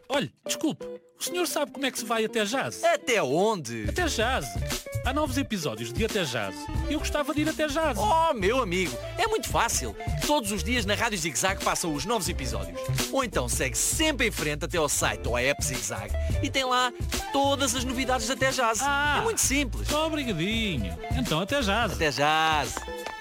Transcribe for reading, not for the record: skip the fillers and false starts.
Olhe, desculpe, o senhor sabe como é que se vai até Jazz? Até onde? Até Jazz. Há novos episódios de Até Jazz. Eu gostava de ir até Jazz. Oh, meu amigo, é muito fácil. Todos os dias na Rádio ZigZag passam os novos episódios. Ou então segue sempre em frente até ao site ou à app ZigZag e tem lá todas as novidades de Até Jazz. É muito simples. Obrigadinho. Então até Jazz. Até Jazz.